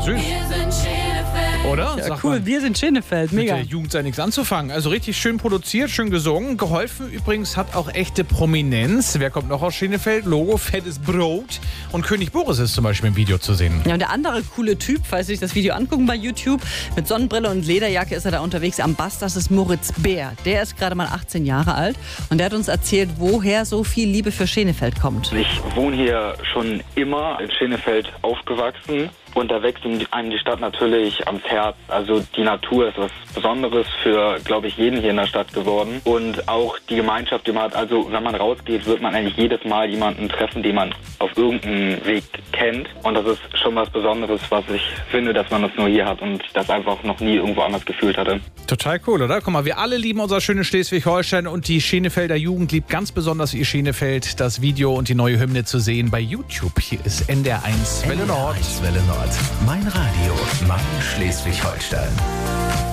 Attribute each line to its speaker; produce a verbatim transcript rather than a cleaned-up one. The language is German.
Speaker 1: süß. Oder?
Speaker 2: Ja,
Speaker 1: Sag
Speaker 2: cool,
Speaker 1: mal.
Speaker 2: wir sind Schenefeld,
Speaker 1: Mit
Speaker 2: mega.
Speaker 1: der Jugend sei nichts anzufangen. Also richtig schön produziert, schön gesungen. Geholfen übrigens hat auch echte Prominenz. Wer kommt noch aus Schenefeld? Logo, fettes Brot. Und König Boris ist zum Beispiel im Video zu sehen.
Speaker 2: Ja, und der andere coole Typ, falls Sie sich das Video angucken bei YouTube, mit Sonnenbrille und Lederjacke ist er da unterwegs am Bass, das ist Moritz Bär. Der ist gerade mal achtzehn Jahre alt und der hat uns erzählt, woher so viel Liebe für Schenefeld kommt.
Speaker 3: Ich wohne hier schon immer in Schenefeld aufgewachsen und da wächst einem die Stadt natürlich ans Herz. Also die Natur ist was Besonderes für, glaube ich, jeden hier in der Stadt geworden und auch die Gemeinschaft, die man hat. Also wenn man rausgeht, wird man eigentlich jedes Mal jemanden treffen, den man auf irgendeinem Weg kennt und das ist schon was Besonderes, was ich finde, dass man das nur hier hat und das einfach noch nie irgendwo anders gefühlt hatte.
Speaker 1: Total cool, oder? Guck mal, wir alle lieben unser schönes Schleswig-Holstein und die Schenefelder Jugend liebt ganz besonders ihr Schenefeld. Das Video und die neue Hymne zu sehen bei YouTube. Hier ist N D R eins Welle Nord.
Speaker 4: Welle Nord. Mein Radio, mein Schleswig-Holstein.